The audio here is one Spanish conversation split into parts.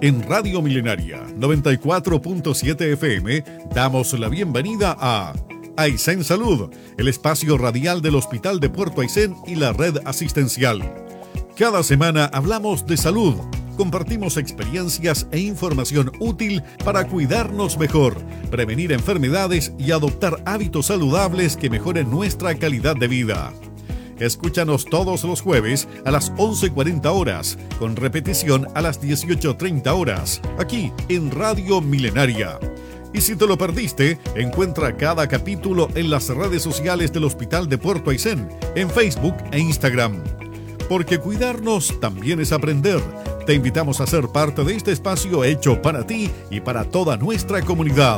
En Radio Milenaria 94.7 FM damos la bienvenida a Aysén Salud, el espacio radial del Hospital de Puerto Aysén y la red asistencial. Cada semana hablamos de salud, compartimos experiencias e información útil para cuidarnos mejor, prevenir enfermedades y adoptar hábitos saludables que mejoren nuestra calidad de vida. Escúchanos todos los jueves a las 11:40 horas, con repetición a las 18:30 horas, aquí en Radio Milenaria. Y si te lo perdiste, encuentra cada capítulo en las redes sociales del Hospital de Puerto Aysén, en Facebook e Instagram. Porque cuidarnos también es aprender. Te invitamos a ser parte de este espacio hecho para ti y para toda nuestra comunidad.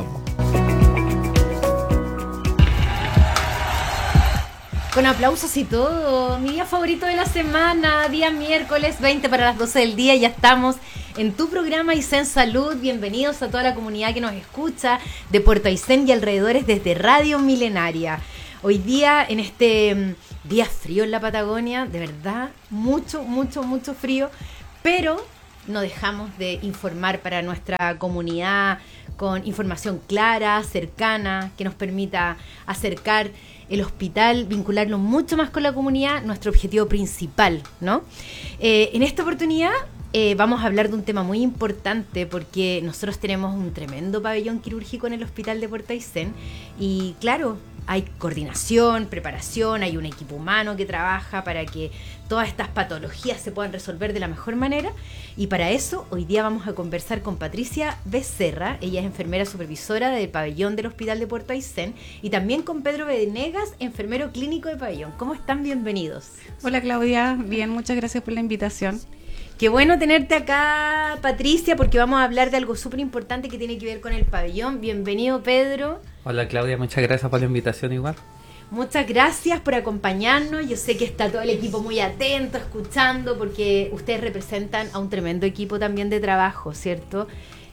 Con aplausos y todo, mi día favorito de la semana, día miércoles 20 para las 12 del día, ya estamos en tu programa Aysén Salud. Bienvenidos a toda la comunidad que nos escucha de Puerto Aysén y alrededores desde Radio Milenaria. Hoy día, en este día frío en la Patagonia, de verdad, mucho frío, pero no dejamos de informar para nuestra comunidad con información clara, cercana, que nos permita acercar el hospital, vincularlo mucho más con la comunidad, nuestro objetivo principal, ¿no? En esta oportunidad vamos a hablar de un tema muy importante porque nosotros tenemos un tremendo pabellón quirúrgico en el Hospital de Puerto Aysén y claro, hay coordinación, preparación, hay un equipo humano que trabaja para que todas estas patologías se puedan resolver de la mejor manera. Y para eso, hoy día vamos a conversar con Patricia Becerra. Ella es enfermera supervisora del pabellón del Hospital de Puerto Aysén. Y también con Pedro Venegas, enfermero clínico de pabellón. ¿Cómo están? Bienvenidos. Hola Claudia, bien, muchas gracias por la invitación. Qué bueno tenerte acá, Patricia, porque vamos a hablar de algo súper importante que tiene que ver con el pabellón. Bienvenido, Pedro. Hola Claudia, muchas gracias por la invitación igual. Muchas gracias por acompañarnos. Yo sé que está todo el equipo muy atento, escuchando, porque ustedes representan a un tremendo equipo también de trabajo, ¿cierto?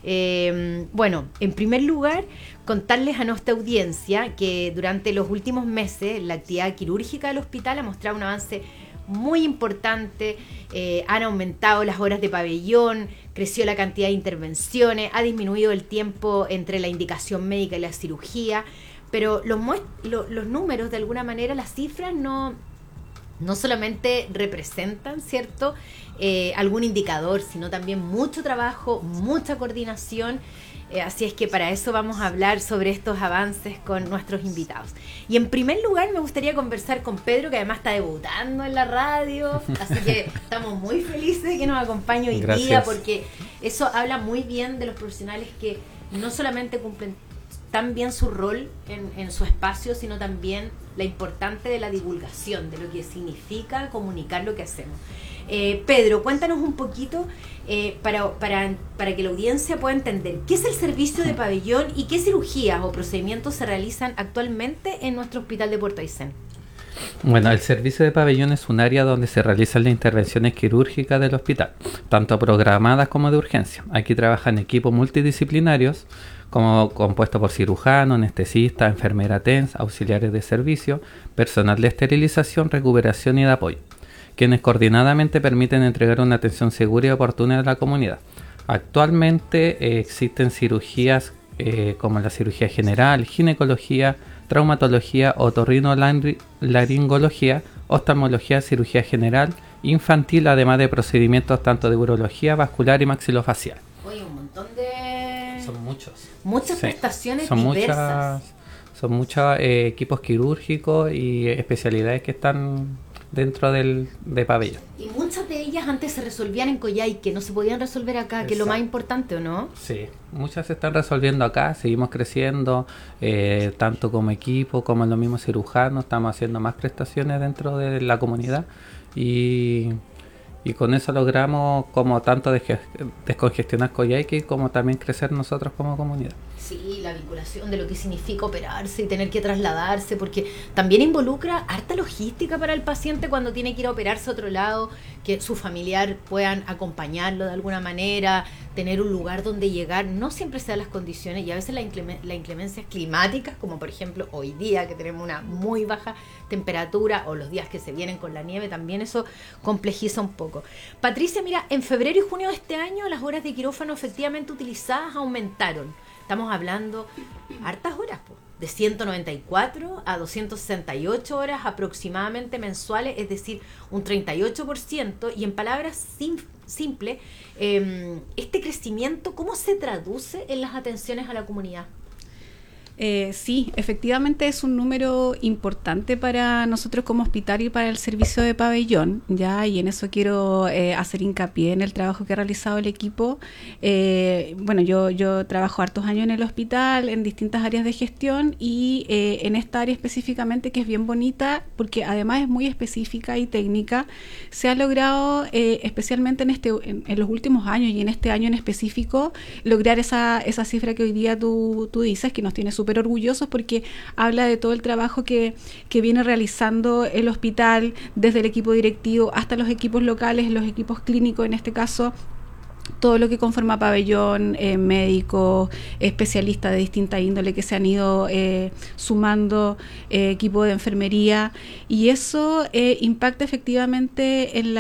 Bueno, en primer lugar, contarles a nuestra audiencia que durante los últimos meses la actividad quirúrgica del hospital ha mostrado un avance muy importante. Han aumentado las horas de pabellón, creció la cantidad de intervenciones, ha disminuido el tiempo entre la indicación médica y la cirugía, pero los números, de alguna manera, las cifras no solamente representan, ¿cierto?, algún indicador, sino también mucho trabajo, mucha coordinación. Así es que para eso vamos a hablar sobre estos avances con nuestros invitados. Y en primer lugar me gustaría conversar con Pedro, que además está debutando en la radio, así que estamos muy felices de que nos acompañe hoy día, porque eso habla muy bien de los profesionales que no solamente cumplen tan bien su rol en su espacio, sino también la importante de la divulgación, de lo que significa comunicar lo que hacemos. Pedro, cuéntanos un poquito para que la audiencia pueda entender qué es el servicio de pabellón y qué cirugías o procedimientos se realizan actualmente en nuestro Hospital de Puerto Aysén. Bueno, el servicio de pabellón es un área donde se realizan las intervenciones quirúrgicas del hospital, tanto programadas como de urgencia. Aquí trabajan equipos multidisciplinarios, como compuesto por cirujano, anestesista, enfermera TENS, auxiliares de servicio, personal de esterilización, recuperación y de apoyo, quienes coordinadamente permiten entregar una atención segura y oportuna a la comunidad. Actualmente existen cirugías como la cirugía general, ginecología, traumatología, otorrinolaringología, oftalmología, cirugía general, infantil, además de procedimientos tanto de urología, vascular y maxilofacial. Oye, un montón de... Son muchos. Muchas prestaciones diversas. Son muchos equipos quirúrgicos y especialidades que están dentro de pabellón. Y muchas de ellas antes se resolvían en Coyhaique, no se podían resolver acá. Exacto. Que es lo más importante, ¿o no? Sí, muchas se están resolviendo acá, seguimos creciendo, tanto como equipo, como en los mismos cirujanos, estamos haciendo más prestaciones dentro de la comunidad y con eso logramos como tanto descongestionar Coyhaique como también crecer nosotros como comunidad. Sí, la vinculación de lo que significa operarse y tener que trasladarse, porque también involucra harta logística para el paciente cuando tiene que ir a operarse a otro lado, que su familiar puedan acompañarlo de alguna manera, tener un lugar donde llegar, no siempre se dan las condiciones y a veces las inclemencias climáticas, como por ejemplo hoy día que tenemos una muy baja temperatura o los días que se vienen con la nieve, también eso complejiza un poco. Patricia, mira, en febrero y junio de este año las horas de quirófano efectivamente utilizadas aumentaron. Estamos hablando hartas horas, pues, de 194 a 268 horas aproximadamente mensuales, es decir, un 38%, y en palabras simples, este crecimiento, ¿cómo se traduce en las atenciones a la comunidad? Sí, efectivamente es un número importante para nosotros como hospital y para el servicio de pabellón, ya, y en eso quiero hacer hincapié en el trabajo que ha realizado el equipo. Bueno, yo trabajo hartos años en el hospital, en distintas áreas de gestión, y en esta área específicamente, que es bien bonita, porque además es muy específica y técnica, se ha logrado, especialmente en los últimos años y en este año en específico, lograr esa cifra que hoy día tú dices, que nos tiene súper orgullosos, porque habla de todo el trabajo que viene realizando el hospital, desde el equipo directivo hasta los equipos locales, los equipos clínicos en este caso, todo lo que conforma pabellón, médicos, especialistas de distinta índole que se han ido sumando, equipo de enfermería, y eso impacta efectivamente en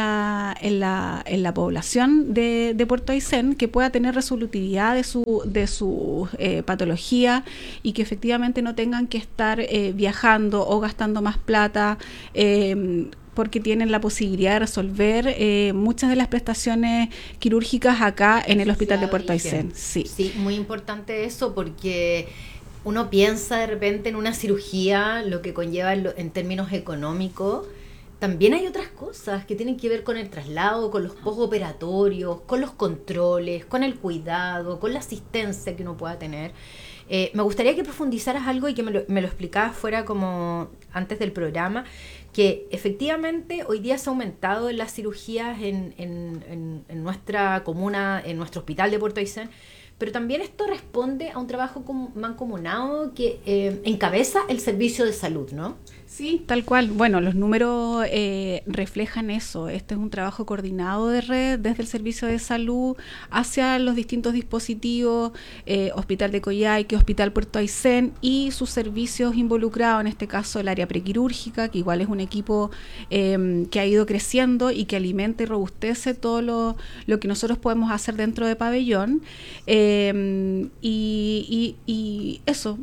la población de Puerto Aysén, que pueda tener resolutividad de su patología, y que efectivamente no tengan que estar viajando o gastando más plata, porque tienen la posibilidad de resolver muchas de las prestaciones quirúrgicas acá en el Hospital de Puerto Aysén. Sí, muy importante eso, porque uno piensa de repente en una cirugía, lo que conlleva en términos económicos. También hay otras cosas que tienen que ver con el traslado, con los postoperatorios, con los controles, con el cuidado, con la asistencia que uno pueda tener. Me gustaría que profundizaras algo y que me lo explicaras fuera como antes del programa, que efectivamente hoy día se ha aumentado en las cirugías en nuestra comuna, en nuestro hospital de Puerto Aysén, pero también esto responde a un trabajo mancomunado que encabeza el servicio de salud, ¿no? Sí, tal cual. Bueno, los números reflejan eso. Este es un trabajo coordinado de red desde el servicio de salud hacia los distintos dispositivos, Hospital de Coyhaique, Hospital Puerto Aysén y sus servicios involucrados, en este caso el área prequirúrgica, que igual es un equipo que ha ido creciendo y que alimenta y robustece todo lo que nosotros podemos hacer dentro de pabellón. Y eso...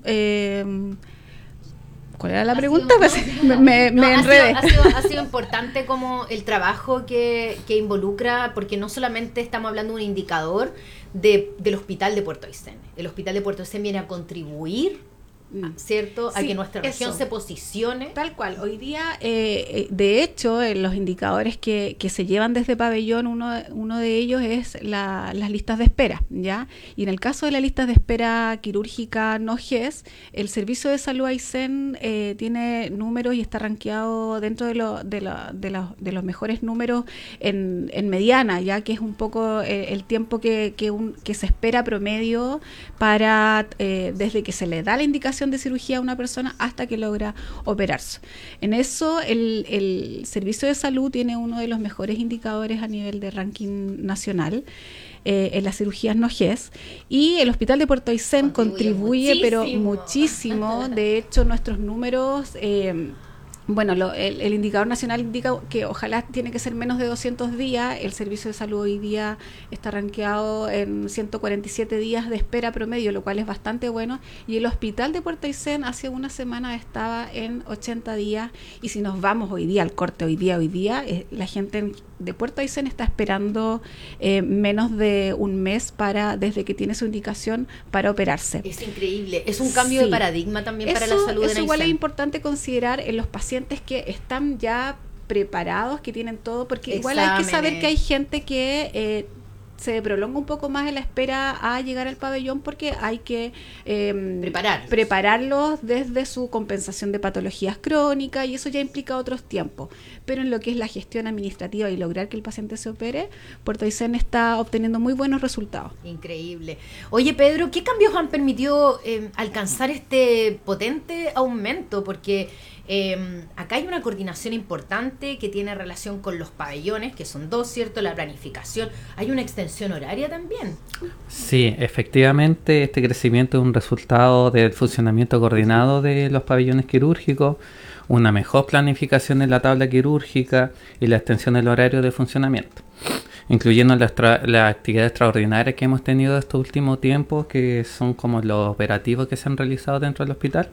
¿Cuál era la pregunta? Me enredé. Ha sido importante como el trabajo que involucra, porque no solamente estamos hablando de un indicador del Hospital de Puerto Aysén. El Hospital de Puerto Aysén viene a contribuir, ¿cierto?, a que nuestra región se posicione. Tal cual. Hoy día, de hecho, los indicadores que se llevan desde pabellón, uno de ellos es las listas de espera, ¿ya? Y en el caso de las listas de espera quirúrgica no GES, el Servicio de Salud Aysén tiene números y está rankeado dentro de los mejores números en mediana, ya que es un poco el tiempo que se espera promedio para desde que se le da la indicación de cirugía a una persona hasta que logra operarse. En eso el Servicio de Salud tiene uno de los mejores indicadores a nivel de ranking nacional en las cirugías no GES, y el Hospital de Puerto Aysén contribuye pero muchísimo. De hecho, nuestros números... Bueno, el indicador nacional indica que ojalá tiene que ser menos de 200 días. El servicio de salud hoy día está rankeado en 147 días de espera promedio, lo cual es bastante bueno. Y el hospital de Puerto Aysén hace una semana estaba en 80 días. Y si nos vamos hoy día al corte, hoy día, la gente de Puerto Aysén está esperando menos de un mes desde que tiene su indicación para operarse. Es increíble. Es un cambio de paradigma también para la salud de Eso igual es importante considerar en los pacientes que están ya preparados, que tienen todo, porque igual hay que saber que hay gente que se prolonga un poco más en la espera a llegar al pabellón, porque hay que prepararlos desde su compensación de patologías crónicas, y eso ya implica otros tiempos. Pero en lo que es la gestión administrativa y lograr que el paciente se opere, Puerto Aysén está obteniendo muy buenos resultados. Increíble. Oye, Pedro, ¿qué cambios han permitido alcanzar este potente aumento? Porque Acá hay una coordinación importante que tiene relación con los pabellones, que son 2, ¿cierto? La planificación. ¿Hay una extensión horaria también? Sí, efectivamente, este crecimiento es un resultado del funcionamiento coordinado de los pabellones quirúrgicos, una mejor planificación en la tabla quirúrgica y la extensión del horario de funcionamiento, incluyendo las actividades extraordinarias que hemos tenido estos últimos tiempos, que son como los operativos que se han realizado dentro del hospital.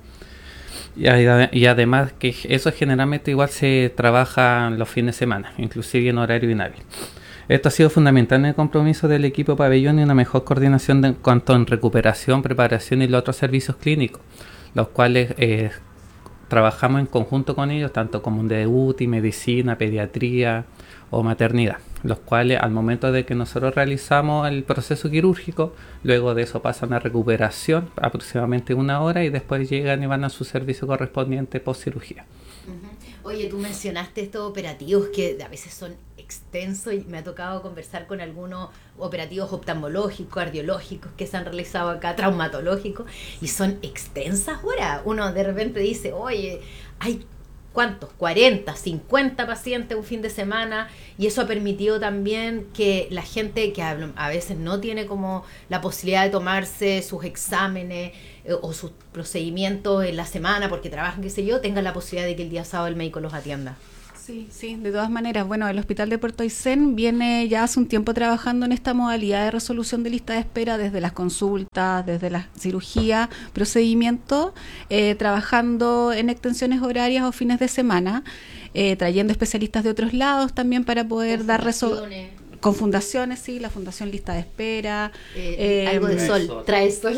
Y además que eso generalmente igual se trabaja los fines de semana, inclusive en horario inhábil. Esto ha sido fundamental en el compromiso del equipo pabellón y una mejor coordinación en cuanto a recuperación, preparación y los otros servicios clínicos, los cuales trabajamos en conjunto con ellos, tanto como de UTI, medicina, pediatría o maternidad, los cuales al momento de que nosotros realizamos el proceso quirúrgico, luego de eso pasan a recuperación aproximadamente 1 hora y después llegan y van a su servicio correspondiente post cirugía. Oye, tú mencionaste estos operativos que a veces son extensos y me ha tocado conversar con algunos operativos oftalmológicos, cardiológicos que se han realizado acá, traumatológicos, y son extensas horas. Uno de repente dice, oye, hay ¿cuántos? 40, 50 pacientes un fin de semana, y eso ha permitido también que la gente que a veces no tiene como la posibilidad de tomarse sus exámenes o sus procedimientos en la semana porque trabajan, qué sé yo, tengan la posibilidad de que el día sábado el médico los atienda. Sí, de todas maneras, bueno, el Hospital de Puerto Aysén viene ya hace un tiempo trabajando en esta modalidad de resolución de lista de espera, desde las consultas, desde la cirugía, procedimientos, trabajando en extensiones horarias o fines de semana, trayendo especialistas de otros lados también para poder dar resolución. Con fundaciones, sí, la Fundación Lista de Espera. Algo de sol. Trae sol.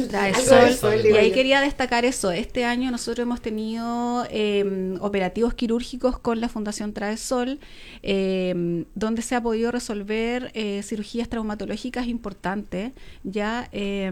Y ahí quería destacar eso. Este año nosotros hemos tenido operativos quirúrgicos con la Fundación Trae Sol, donde se ha podido resolver cirugías traumatológicas importantes, ya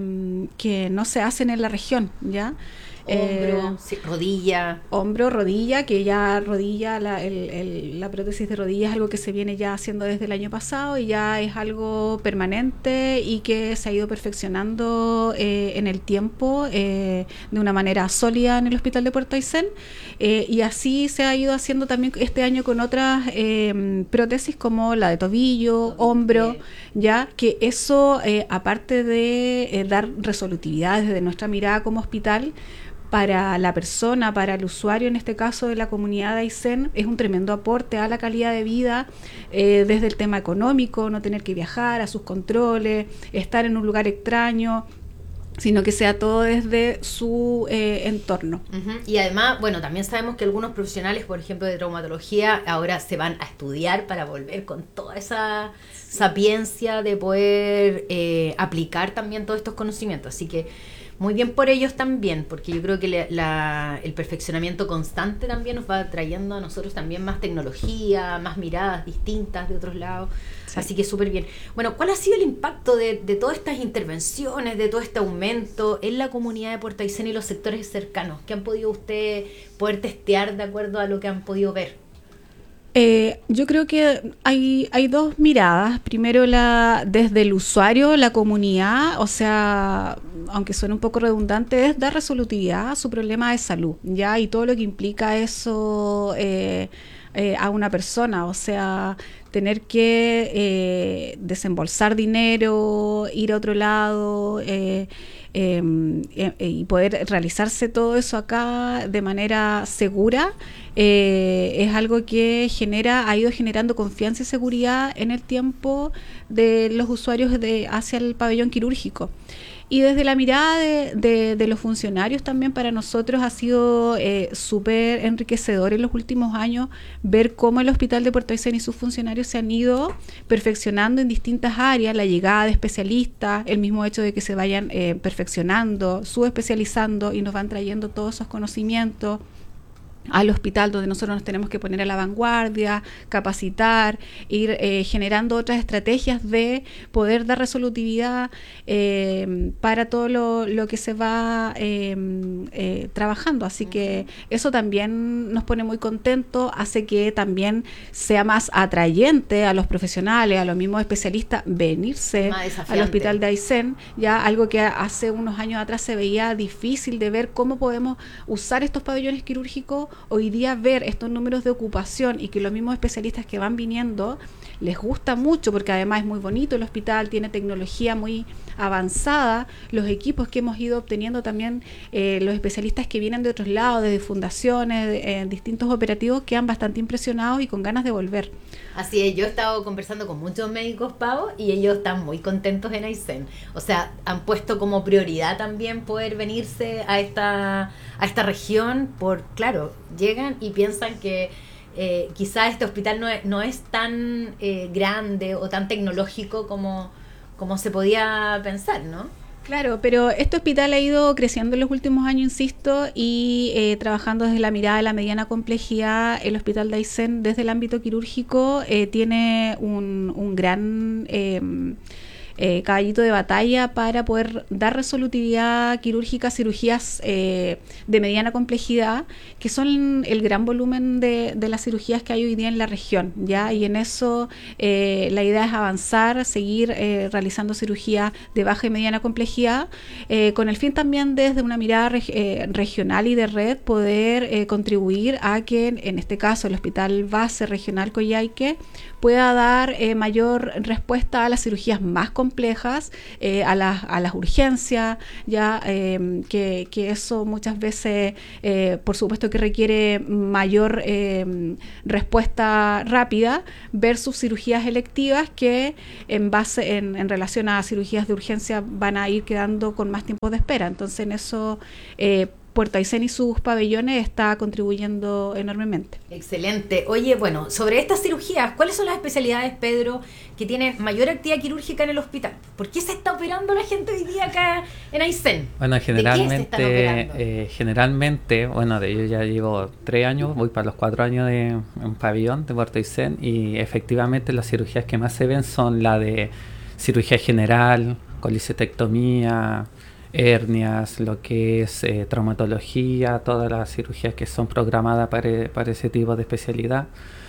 que no se hacen en la región, ya. Hombro, rodilla. Hombro, rodilla, que ya rodilla, la prótesis de rodilla es algo que se viene ya haciendo desde el año pasado y ya es algo permanente y que se ha ido perfeccionando en el tiempo de una manera sólida en el Hospital de Puerto Aysén, y así se ha ido haciendo también este año con otras prótesis como la de tobillo, hombro, ya que eso, aparte de dar resolutividad desde nuestra mirada como hospital, para la persona, para el usuario, en este caso de la comunidad de Aysén, es un tremendo aporte a la calidad de vida, desde el tema económico, no tener que viajar a sus controles, estar en un lugar extraño, sino que sea todo desde su entorno. Y además, bueno, también sabemos que algunos profesionales, por ejemplo, de traumatología, ahora se van a estudiar para volver con toda esa sapiencia de poder aplicar también todos estos conocimientos. Así que muy bien por ellos también, porque yo creo que el perfeccionamiento constante también nos va trayendo a nosotros también más tecnología, más miradas distintas de otros lados. Sí. Así que súper bien. Bueno, ¿cuál ha sido el impacto de todas estas intervenciones, de todo este aumento en la comunidad de Puerto Aysén y los sectores cercanos? ¿Qué han podido ustedes poder testear de acuerdo a lo que han podido ver? Yo creo que hay dos miradas. Primero, desde el usuario, la comunidad, o sea, aunque suene un poco redundante, es dar resolutividad a su problema de salud, ¿ya? Y todo lo que implica eso a una persona, o sea, tener que desembolsar dinero, ir a otro lado, y poder realizarse todo eso acá de manera segura, es algo que ha ido generando confianza y seguridad en el tiempo de los usuarios hacia el pabellón quirúrgico. Y desde la mirada de los funcionarios también para nosotros ha sido súper enriquecedor en los últimos años ver cómo el Hospital de Puerto Aysén y sus funcionarios se han ido perfeccionando en distintas áreas, la llegada de especialistas, el mismo hecho de que se vayan perfeccionando, subespecializando y nos van trayendo todos esos conocimientos al hospital, donde nosotros nos tenemos que poner a la vanguardia, capacitar, ir generando otras estrategias de poder dar resolutividad para todo lo que se va trabajando. Así que eso también nos pone muy contentos, hace que también sea más atrayente a los profesionales, a los mismos especialistas, venirse al Hospital de Aysén, ya algo que hace unos años atrás se veía difícil de ver cómo podemos usar estos pabellones quirúrgicos hoy día ver estos números de ocupación y que los mismos especialistas que van viniendo les gusta mucho, porque además es muy bonito el hospital, tiene tecnología muy avanzada, los equipos que hemos ido obteniendo también, los especialistas que vienen de otros lados, desde fundaciones, distintos operativos, quedan bastante impresionados y con ganas de volver. Así es, yo he estado conversando con muchos médicos, Pau, y ellos están muy contentos en Aysén. O sea, han puesto como prioridad también poder venirse a esta región, claro, llegan y piensan que quizás este hospital no es tan grande o tan tecnológico como se podía pensar, ¿no? Claro, pero este hospital ha ido creciendo en los últimos años, insisto, y trabajando desde la mirada de la mediana complejidad. El hospital de Aysén, desde el ámbito quirúrgico, tiene un gran caballito de batalla para poder dar resolutividad quirúrgica a cirugías de mediana complejidad, que son el gran volumen de las cirugías que hay hoy día en la región, ¿ya? Y en eso la idea es avanzar, seguir realizando cirugía de baja y mediana complejidad, con el fin también desde una mirada regional y de red poder contribuir a que, en este caso, el Hospital Base Regional Coyhaique pueda dar mayor respuesta a las cirugías más complejas, a las urgencias, ya que eso muchas veces, por supuesto que requiere mayor respuesta rápida, versus cirugías electivas que en relación a cirugías de urgencia van a ir quedando con más tiempo de espera. Entonces en eso Puerto Aysén y sus pabellones está contribuyendo enormemente. Excelente. Oye, bueno, sobre estas cirugías, ¿cuáles son las especialidades, Pedro, que tienen mayor actividad quirúrgica en el hospital? ¿Por qué se está operando la gente hoy día acá en Aysén? Bueno, generalmente, bueno, yo ya llevo 3 años, voy para los 4 años en pabellón de Puerto Aysén, y efectivamente las cirugías que más se ven son la de cirugía general, colicectomía, hernias, lo que es traumatología, todas las cirugías que son programadas para ese tipo de especialidad.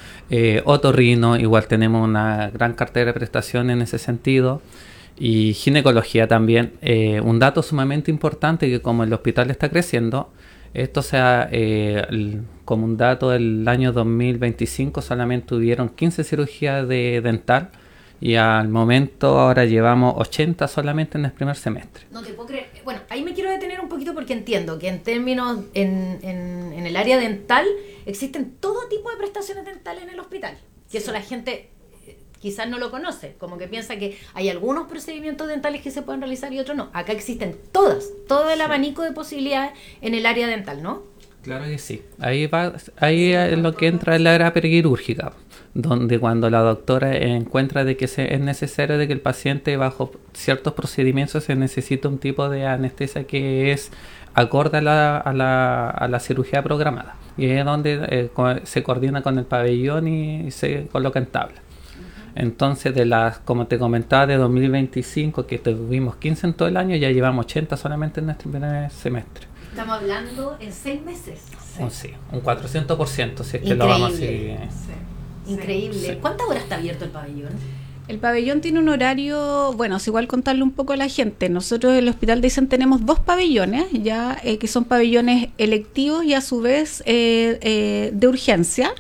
Otorrino, igual tenemos una gran cartera de prestación en ese sentido. Y ginecología también. Un dato sumamente importante, que como el hospital está creciendo, esto sea como un dato del año 2025 solamente tuvieron 15 cirugías de dental, y al momento ahora llevamos 80 solamente en el primer semestre. No te puedo creer. Bueno, ahí me quiero detener un poquito porque entiendo que en términos, en el área dental, existen todo tipo de prestaciones dentales en el hospital. Que eso la gente quizás no lo conoce, como que piensa que hay algunos procedimientos dentales que se pueden realizar y otros no. Acá existen todo el abanico de posibilidades en el área dental, ¿no? Claro que sí. Ahí es lo que entra en la área periquirúrgica, donde cuando la doctora encuentra de que es necesario de que el paciente bajo ciertos procedimientos se necesita un tipo de anestesia que es acorde a la cirugía programada, y es donde se coordina con el pabellón y se coloca en tabla. Entonces, como te comentaba, de 2025, que tuvimos 15 en todo el año, ya llevamos 80 solamente en nuestro primer semestre. Estamos hablando en 6 meses. Sí, un 400%, si es que increíble. Lo vamos así. Sí. Increíble. Sí. ¿Cuántas horas está abierto el pabellón? El pabellón tiene un horario, bueno, es igual contarle un poco a la gente. Nosotros en el Hospital de Aysén tenemos 2 pabellones, ya que son pabellones electivos y a su vez de urgencia.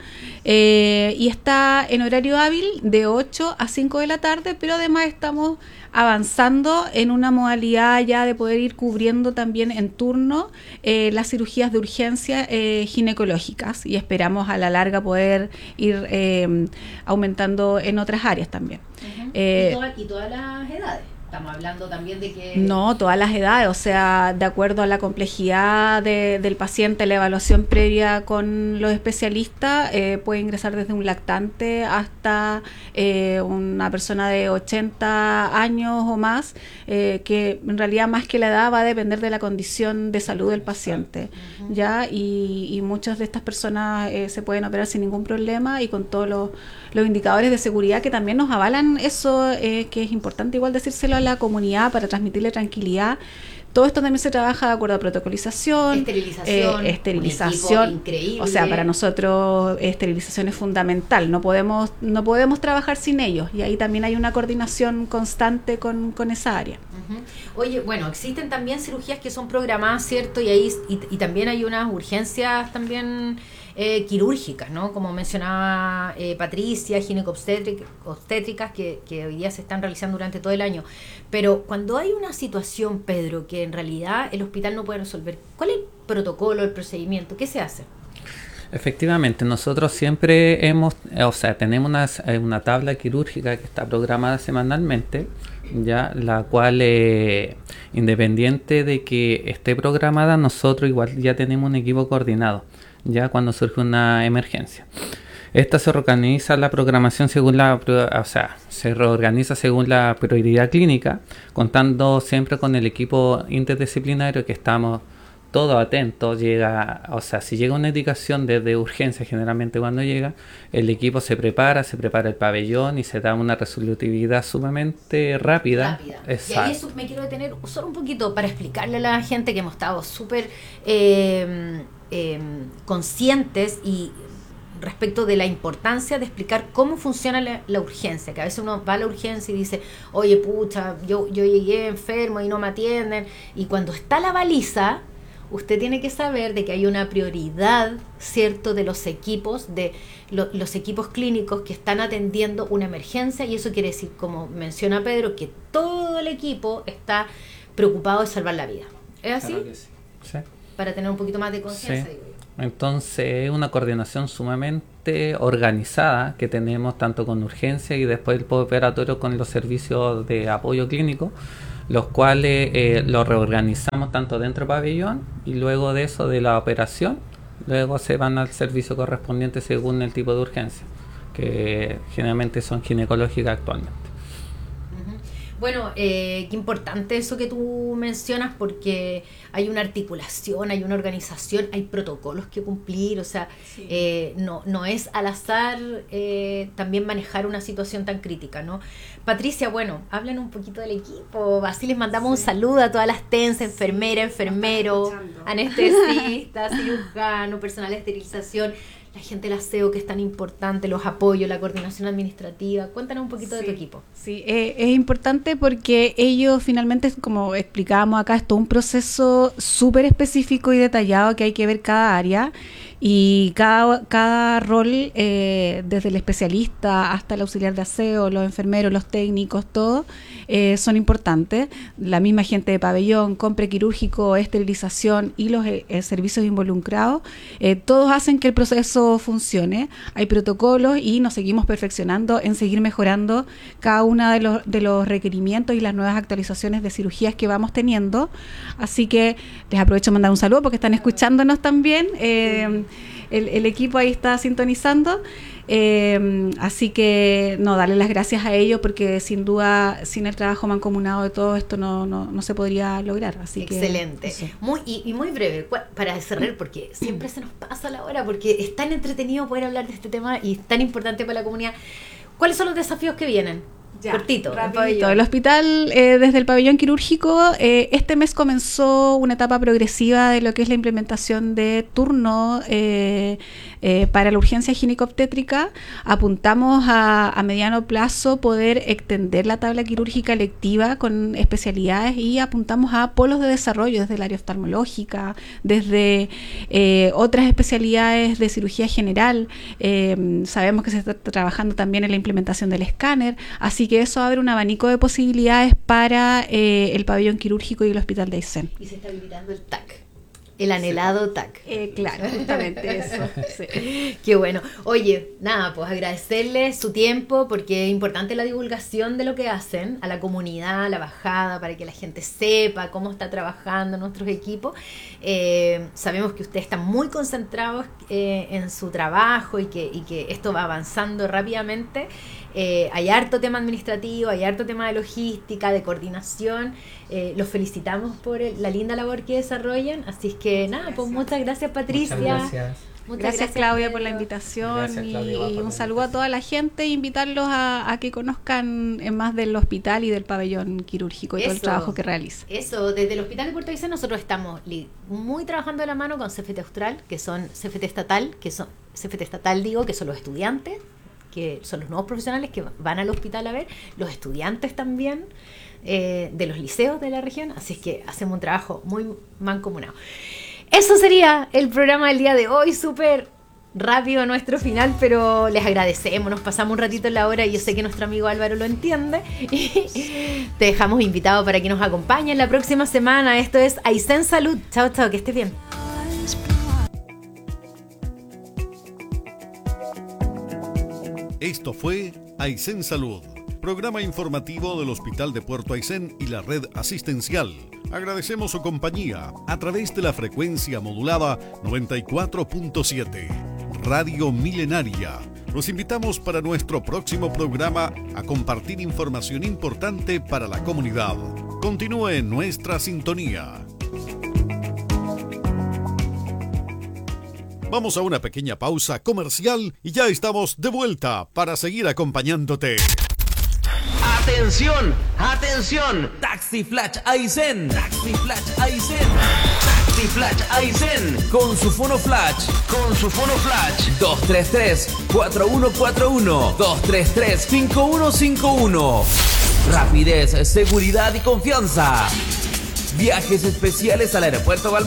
Y está en horario hábil de 8 a 5 de la tarde, pero además estamos avanzando en una modalidad ya de poder ir cubriendo también en turno las cirugías de urgencia ginecológicas, y esperamos a la larga poder ir aumentando en otras áreas también. Uh-huh. ¿Y todas las edades? Estamos hablando también de que... No, todas las edades, o sea, de acuerdo a la complejidad del paciente, la evaluación previa con los especialistas, puede ingresar desde un lactante hasta una persona de 80 años o más, que en realidad más que la edad va a depender de la condición de salud del paciente, uh-huh. ¿Ya? Y muchas de estas personas se pueden operar sin ningún problema y con todos los indicadores de seguridad que también nos avalan eso, que es importante igual decírselo a la comunidad para transmitirle tranquilidad. Todo esto también se trabaja de acuerdo a protocolización, esterilización, increíble. O sea, para nosotros esterilización es fundamental, no podemos trabajar sin ellos, y ahí también hay una coordinación constante con esa área. Uh-huh. Oye, bueno, existen también cirugías que son programadas, ¿cierto? Y ahí y también hay unas urgencias también quirúrgicas, ¿no? Como mencionaba Patricia, ginecobstétricas que hoy día se están realizando durante todo el año. Pero cuando hay una situación, Pedro, que en realidad el hospital no puede resolver, ¿cuál es el protocolo, el procedimiento? ¿Qué se hace? Efectivamente, nosotros siempre tenemos una tabla quirúrgica que está programada semanalmente, ya la cual, independiente de que esté programada, nosotros igual ya tenemos un equipo coordinado, ya cuando surge una emergencia. Esta se reorganiza la programación se reorganiza según la prioridad clínica, contando siempre con el equipo interdisciplinario que estamos todos atentos. Si llega una indicación desde urgencia, generalmente cuando llega, el equipo se prepara el pabellón y se da una resolutividad sumamente rápida. Y ahí eso me quiero detener solo un poquito para explicarle a la gente que hemos estado súper conscientes y respecto de la importancia de explicar cómo funciona la urgencia, que a veces uno va a la urgencia y dice, oye pucha, yo llegué enfermo y no me atienden, y cuando está la baliza, usted tiene que saber de que hay una prioridad, ¿cierto?, de los equipos, de los equipos clínicos que están atendiendo una emergencia, y eso quiere decir, como menciona Pedro, que todo el equipo está preocupado de salvar la vida. ¿Es así? Claro que sí. Sí. Para tener un poquito más de conciencia, Sí. digo yo. Entonces es una coordinación sumamente organizada que tenemos tanto con urgencia y después el postoperatorio con los servicios de apoyo clínico, los cuales los reorganizamos tanto dentro del pabellón y luego de eso, de la operación, luego se van al servicio correspondiente según el tipo de urgencia, que generalmente son ginecológicas actualmente. Bueno, qué importante eso que tú mencionas, porque hay una articulación, hay una organización, hay protocolos que cumplir, o sea, sí. No es al azar también manejar una situación tan crítica, ¿no? Patricia, bueno, hablan un poquito del equipo, así les mandamos un saludo a todas las TENS, enfermera, enfermero, anestesista, cirujano, personal de esterilización, la gente del aseo que es tan importante, los apoyos, la coordinación administrativa. Cuéntanos un poquito de tu equipo. Sí, es importante porque ellos finalmente, como explicábamos acá, es todo un proceso súper específico y detallado que hay que ver cada área, y cada rol, desde el especialista hasta el auxiliar de aseo, los enfermeros, los técnicos, todos son importantes. La misma gente de pabellón, compre quirúrgico, esterilización y los servicios involucrados, todos hacen que el proceso funcione. Hay protocolos y nos seguimos perfeccionando en seguir mejorando cada uno de los requerimientos y las nuevas actualizaciones de cirugías que vamos teniendo. Así que les aprovecho de mandar un saludo porque están escuchándonos también. El equipo ahí está sintonizando, así que darle las gracias a ellos, porque sin duda, sin el trabajo mancomunado de todo esto no se podría lograr. Así excelente. Que, muy breve para cerrar, porque siempre se nos pasa la hora, porque es tan entretenido poder hablar de este tema y es tan importante para la comunidad. ¿Cuáles son los desafíos que vienen? Ya, cortito, rapidito. El hospital, desde el pabellón quirúrgico, este mes comenzó una etapa progresiva de lo que es la implementación de turno para la urgencia ginecobstétrica. Apuntamos a mediano plazo poder extender la tabla quirúrgica electiva con especialidades, y apuntamos a polos de desarrollo desde el área oftalmológica, desde otras especialidades de cirugía general. Sabemos que se está trabajando también en la implementación del escáner, así que eso abre un abanico de posibilidades para el pabellón quirúrgico y el hospital de Aysén. Y se está habilitando el TAC, el anhelado TAC. Claro, justamente eso. Sí. Qué bueno. Oye, nada, pues agradecerles su tiempo, porque es importante la divulgación de lo que hacen a la comunidad, a la bajada, para que la gente sepa cómo está trabajando nuestros equipos. Sabemos que ustedes están muy concentrados en su trabajo y que esto va avanzando rápidamente. Hay harto tema administrativo, hay harto tema de logística, de coordinación. Los felicitamos por la linda labor que desarrollan. Así es que nada, pues muchas gracias, Patricia. Muchas gracias, Claudia, por la invitación. Gracias, Claudia, y un saludo a toda la gente, e invitarlos a que conozcan más del hospital y del pabellón quirúrgico y todo el trabajo que realiza. Eso, desde el Hospital de Puerto Aysén nosotros estamos muy trabajando de la mano con CFT Austral, que son CFT estatal, que son los estudiantes, que son los nuevos profesionales que van al hospital a ver, los estudiantes también de los liceos de la región, así es que hacemos un trabajo muy mancomunado. Eso sería el programa del día de hoy, súper rápido nuestro final, pero les agradecemos, nos pasamos un ratito en la hora y yo sé que nuestro amigo Álvaro lo entiende. Y te dejamos invitado para que nos acompañen la próxima semana. Esto es Aysén Salud. Chao, chao, que estés bien. Esto fue Aysén Salud, programa informativo del Hospital de Puerto Aysén y la red asistencial. Agradecemos su compañía a través de la frecuencia modulada 94.7, Radio Milenaria. Los invitamos para nuestro próximo programa a compartir información importante para la comunidad. Continúe en nuestra sintonía. Vamos a una pequeña pausa comercial y ya estamos de vuelta para seguir acompañándote. ¡Atención! ¡Atención! Taxi Flash Aysén. Taxi Flash Aysén. Taxi Flash Aysén. Con su fono flash. 233-4141. 233-5151. Rapidez, seguridad y confianza. Viajes especiales al aeropuerto Valmaraña.